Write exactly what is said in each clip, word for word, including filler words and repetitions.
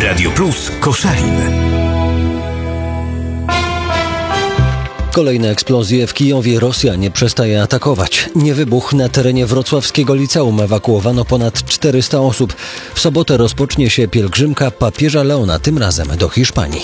Radio Plus Koszalin. Kolejne eksplozje w Kijowie. Rosja nie przestaje atakować. Nie wybuch na terenie wrocławskiego liceum. Ewakuowano ponad czterysta osób. W sobotę rozpocznie się pielgrzymka papieża Leona, tym razem do Hiszpanii.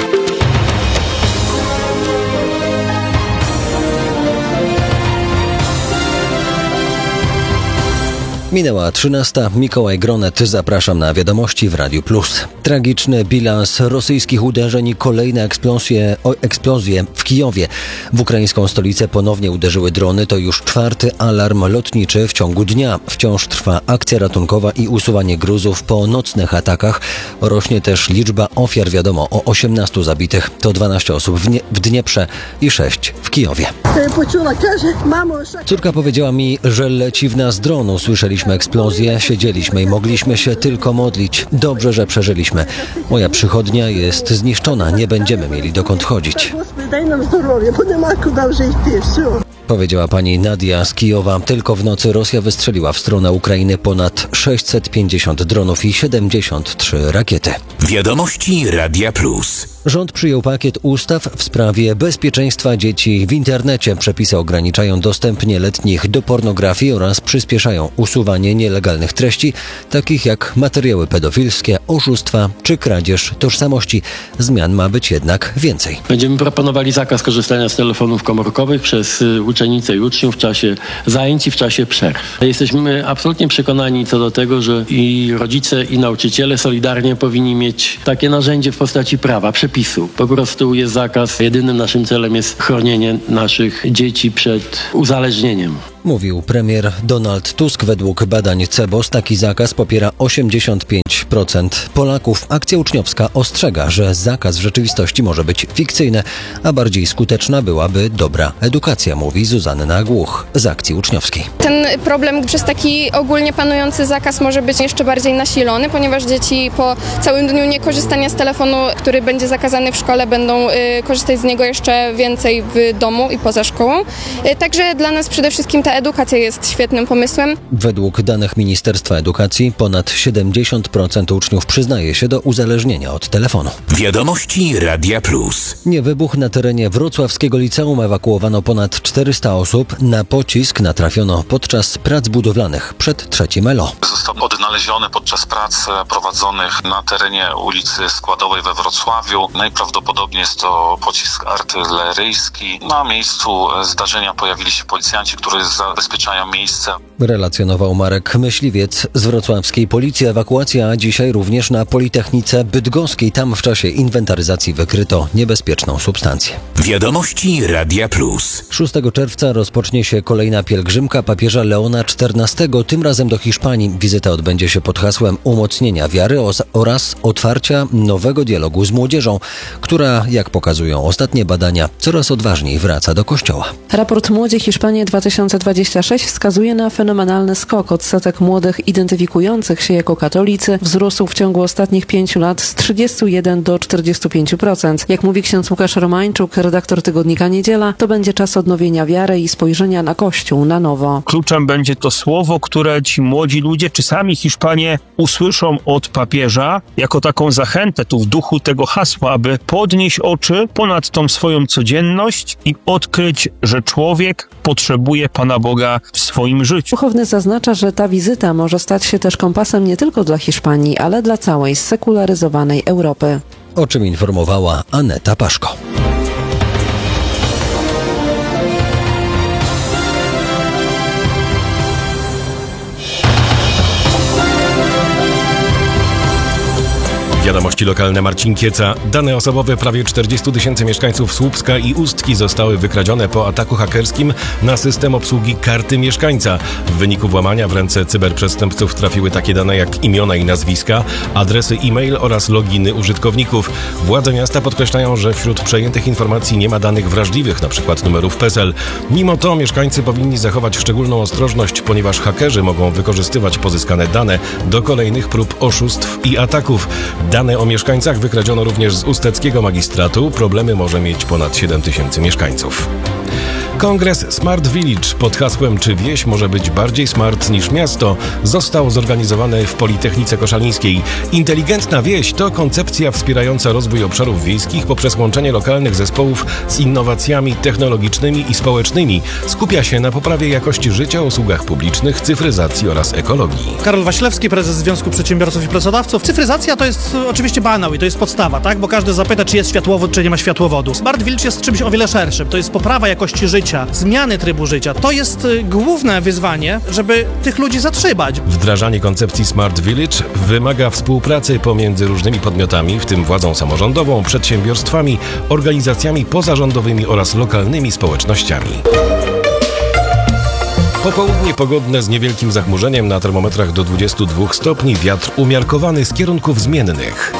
Minęła trzynasta. Mikołaj Gronet. Zapraszam na wiadomości w Radiu Plus. Tragiczny bilans rosyjskich uderzeń i kolejne eksplozje, o, eksplozje w Kijowie. W ukraińską stolicę ponownie uderzyły drony. To już czwarty alarm lotniczy w ciągu dnia. Wciąż trwa akcja ratunkowa i usuwanie gruzów po nocnych atakach. Rośnie też liczba ofiar. Wiadomo o osiemnastu zabitych. To dwanaście osób w, nie, w Dnieprze i sześć w Kijowie. Córka powiedziała mi, że leci w nas dron. Usłyszeliśmy eksplozję, siedzieliśmy i mogliśmy się tylko modlić. Dobrze, że przeżyliśmy. Moja przychodnia jest zniszczona, nie będziemy mieli dokąd chodzić. Powiedziała pani Nadia z Kijowa. Tylko w nocy Rosja wystrzeliła w stronę Ukrainy ponad sześćset pięćdziesiąt dronów i siedemdziesiąt trzy rakiety. Wiadomości Radia Plus. Rząd przyjął pakiet ustaw w sprawie bezpieczeństwa dzieci w internecie. Przepisy ograniczają dostęp nieletnich do pornografii oraz przyspieszają usuwanie nielegalnych treści, takich jak materiały pedofilskie, oszustwa czy kradzież tożsamości. Zmian ma być jednak więcej. Będziemy proponowali zakaz korzystania z telefonów komórkowych przez uczennice i uczniów w czasie zajęć i w czasie przerw. Jesteśmy absolutnie przekonani co do tego, że i rodzice, i nauczyciele solidarnie powinni mieć takie narzędzie w postaci prawa, przepisów. Po prostu jest zakaz. Jedynym naszym celem jest chronienie naszych dzieci przed uzależnieniem. Mówił premier Donald Tusk. Według badań Cebos taki zakaz popiera osiemdziesiąt pięć procent Polaków. Akcja uczniowska ostrzega, że zakaz w rzeczywistości może być fikcyjny, a bardziej skuteczna byłaby dobra edukacja, mówi Zuzanna Głuch z akcji uczniowskiej. Ten problem przez taki ogólnie panujący zakaz może być jeszcze bardziej nasilony, ponieważ dzieci po całym dniu niekorzystania z telefonu, który będzie zakazany w szkole, będą y, korzystać z niego jeszcze więcej w domu i poza szkołą. Y, także dla nas przede wszystkim ta edukacja jest świetnym pomysłem. Według danych Ministerstwa Edukacji ponad siedemdziesiąt procent uczniów przyznaje się do uzależnienia od telefonu. Wiadomości Radia Plus. Nie wybuch na terenie wrocławskiego liceum. Ewakuowano ponad czterysta osób. Na pocisk natrafiono podczas prac budowlanych przed trzecim Elo. Został odnaleziony podczas prac prowadzonych na terenie ulicy Składowej we Wrocławiu. Najprawdopodobniej jest to pocisk artyleryjski. Na miejscu zdarzenia pojawili się policjanci, którzy zabezpieczają miejsce. Relacjonował Marek Myśliwiec z wrocławskiej policji. Ewakuacja dzisiaj również na Politechnice Bydgoskiej. Tam w czasie inwentaryzacji wykryto niebezpieczną substancję. Wiadomości Radia Plus. szóstego czerwca rozpocznie się kolejna pielgrzymka papieża Leona czternastego, tym razem do Hiszpanii. Wizyta odbędzie się pod hasłem umocnienia wiary oraz otwarcia nowego dialogu z młodzieżą, która, jak pokazują ostatnie badania, coraz odważniej wraca do kościoła. Raport Młodzi Hiszpanii dwa tysiące dwudziesty szósty wskazuje na fenomenalny skok. Odsetek młodych identyfikujących się jako katolicy wzrósł w ciągu ostatnich pięciu lat z trzydziestu jeden do czterdziestu pięciu procent. Jak mówi ksiądz Łukasz Romańczuk, redaktor tygodnika Niedziela, to będzie czas odnowienia wiary i spojrzenia na Kościół na nowo. Kluczem będzie to słowo, które ci młodzi ludzie, czy sami Hiszpanie usłyszą od papieża jako taką zachętę tu w duchu tego hasła, aby podnieść oczy ponad tą swoją codzienność i odkryć, że człowiek potrzebuje Pana Boga w swoim życiu. Duchowny zaznacza, że ta wizyta może stać się też kompasem nie tylko dla Hiszpanii, ale dla całej sekularyzowanej Europy. O czym informowała Aneta Paszko. Wiadomości lokalne, Marcin Kieca. Dane osobowe prawie czterdziestu tysięcy mieszkańców Słupska i Ustki zostały wykradzione po ataku hakerskim na system obsługi karty mieszkańca. W wyniku włamania w ręce cyberprzestępców trafiły takie dane jak imiona i nazwiska, adresy e-mail oraz loginy użytkowników. Władze miasta podkreślają, że wśród przejętych informacji nie ma danych wrażliwych, np. numerów PESEL. Mimo to mieszkańcy powinni zachować szczególną ostrożność, ponieważ hakerzy mogą wykorzystywać pozyskane dane do kolejnych prób oszustw i ataków. Dane o mieszkańcach wykradziono również z usteckiego magistratu. Problemy może mieć ponad siedem tysięcy mieszkańców. Kongres Smart Village pod hasłem "Czy wieś może być bardziej smart niż miasto?" został zorganizowany w Politechnice Koszalińskiej. Inteligentna wieś to koncepcja wspierająca rozwój obszarów wiejskich poprzez łączenie lokalnych zespołów z innowacjami technologicznymi i społecznymi. Skupia się na poprawie jakości życia, usługach publicznych, cyfryzacji oraz ekologii. Karol Waślewski, prezes Związku Przedsiębiorców i Pracodawców. Cyfryzacja to jest oczywiście banał i to jest podstawa, tak? Bo każdy zapyta, czy jest światłowód, czy nie ma światłowodu. Smart Village jest czymś o wiele szerszym. To jest poprawa jakości życia, zmiany trybu życia. To jest y, główne wyzwanie, żeby tych ludzi zatrzymać. Wdrażanie koncepcji Smart Village wymaga współpracy pomiędzy różnymi podmiotami, w tym władzą samorządową, przedsiębiorstwami, organizacjami pozarządowymi oraz lokalnymi społecznościami. Popołudnie pogodne z niewielkim zachmurzeniem, na termometrach do dwudziestu dwóch stopni, wiatr umiarkowany z kierunków zmiennych.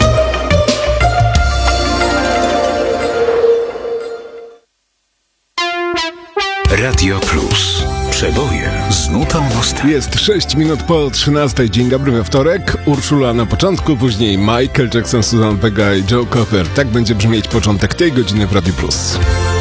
Radio Plus. Przeboje z nutą nostalgii. Jest sześć minut po trzynastej. Dzień dobry we wtorek. Urszula na początku, później Michael Jackson, Susan Vega i Joe Cocker. Tak będzie brzmieć początek tej godziny w Radio Plus.